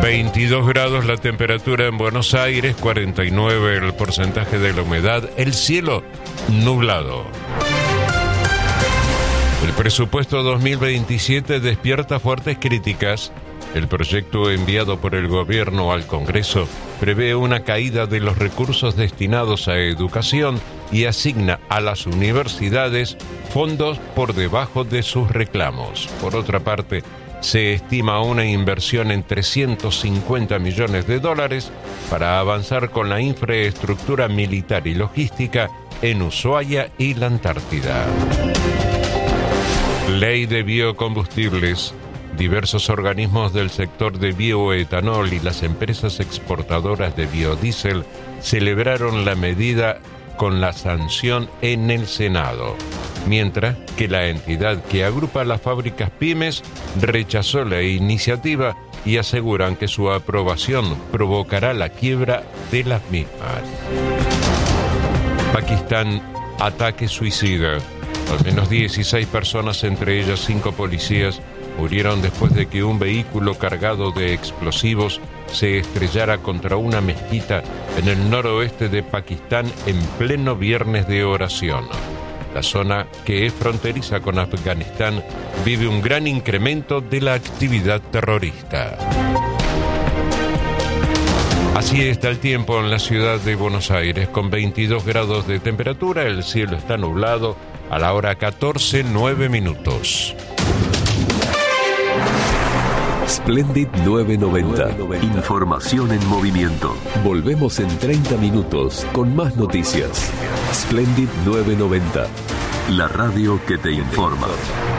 22 grados la temperatura en Buenos Aires, 49 el porcentaje de la humedad, el cielo nublado. El presupuesto 2027 despierta fuertes críticas. El proyecto enviado por el gobierno al Congreso prevé una caída de los recursos destinados a educación y asigna a las universidades fondos por debajo de sus reclamos. Por otra parte, se estima una inversión en $350 millones para avanzar con la infraestructura militar y logística en Ushuaia y la Antártida. Ley de biocombustibles. Diversos organismos del sector de bioetanol y las empresas exportadoras de biodiesel celebraron la medida con la sanción en el Senado, mientras que la entidad que agrupa las fábricas pymes rechazó la iniciativa y aseguran que su aprobación provocará la quiebra de las mismas. Pakistán, ataque suicida. Al menos 16 personas, entre ellas 5 policías, murieron después de que un vehículo cargado de explosivos se estrellara contra una mezquita en el noroeste de Pakistán en pleno viernes de oración. La zona, que es fronteriza con Afganistán, vive un gran incremento de la actividad terrorista. Así está el tiempo en la ciudad de Buenos Aires, con 22 grados de temperatura, el cielo está nublado a la hora 14:09. Splendid 990. Información en movimiento. Volvemos en 30 minutos con más noticias. Splendid 990. La radio que te informa.